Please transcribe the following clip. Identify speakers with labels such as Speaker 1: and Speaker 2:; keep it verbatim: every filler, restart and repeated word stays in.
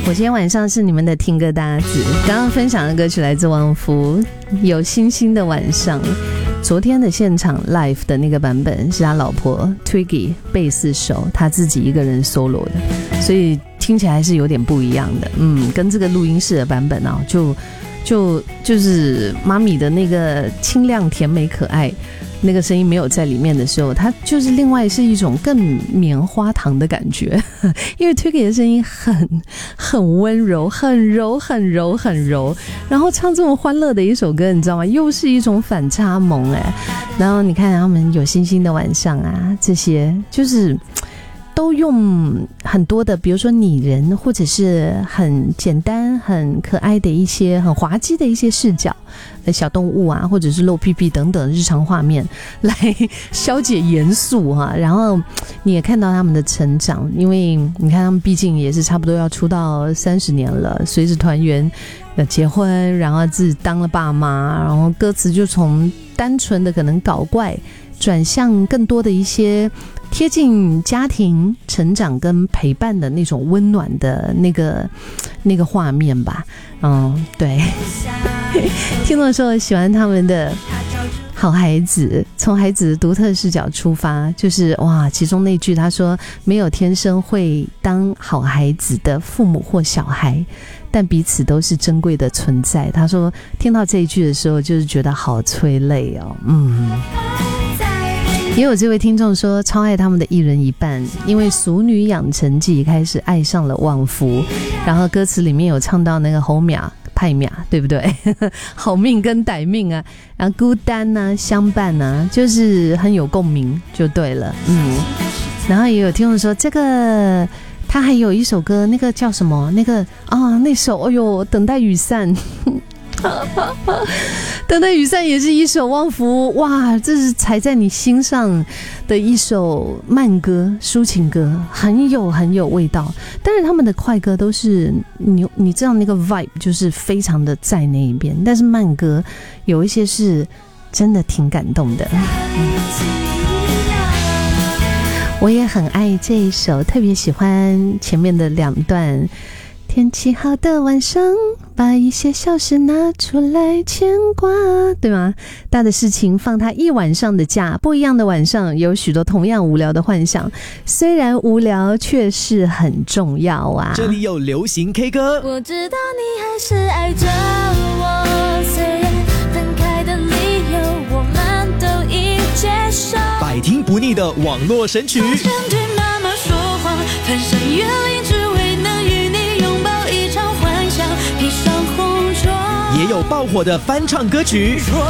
Speaker 1: 我今天晚上是你们的听歌搭子，刚刚分享的歌曲来自汪夫，有星星的晚上。昨天的现场 live 的那个版本是他老婆 Twiggy 贝斯手他自己一个人 solo 的，所以听起来是有点不一样的。嗯，跟这个录音室的版本啊，就就就是妈咪的那个清亮甜美可爱那个声音没有在里面的时候，它就是另外是一种更棉花糖的感觉。因为推给的声音很很温柔，很柔很柔很柔，然后唱这么欢乐的一首歌，你知道吗？又是一种反差萌哎。然后你看他们有星星的晚上啊，这些就是都用很多的，比如说拟人或者是很简单很可爱的一些很滑稽的一些视角，小动物啊或者是露屁屁等等日常画面来消解严肃哈、啊。然后你也看到他们的成长，因为你看他们毕竟也是差不多要出道三十年了，随着团员的结婚，然后自己当了爸妈，然后歌词就从单纯的可能搞怪转向更多的一些贴近家庭成长跟陪伴的那种温暖的那个那个画面吧。嗯，对。听众说喜欢他们的好孩子，从孩子的独特视角出发，就是哇，其中那句他说没有天生会当好孩子的父母或小孩，但彼此都是珍贵的存在。他说听到这一句的时候就是觉得好催泪哦。嗯，也有这位听众说超爱他们的一人一半，因为俗女养成记开始爱上了旺夫，然后歌词里面有唱到那个侯淼派淼，对不对？好命跟歹命啊，然后孤单啊相伴啊，就是很有共鸣就对了。嗯，然后也有听众说这个他还有一首歌，那个叫什么那个啊那首哎呦等待雨伞。等待雨伞也是一首旺夫，哇，这是踩在你心上的一首慢歌抒情歌，很有很有味道。但是他们的快歌都是你你知道那个 vibe 就是非常的在那一边，但是慢歌有一些是真的挺感动的。嗯，我也很爱这一首，特别喜欢前面的两段。天气好的晚上，把一些小事拿出来牵挂，对吗？大的事情放他一晚上的假，不一样的晚上有许多同样无聊的幻想，虽然无聊却是很重要啊。
Speaker 2: 这里有流行 K 歌，
Speaker 3: 我知道你还是爱着我，虽然分开的理由我们都已接受，
Speaker 2: 百听不腻的网络神曲，
Speaker 3: 前对妈妈说谎，翻山越岭只为能与你拥抱一场幻想，披上红妆，
Speaker 2: 也有爆火的翻唱歌曲。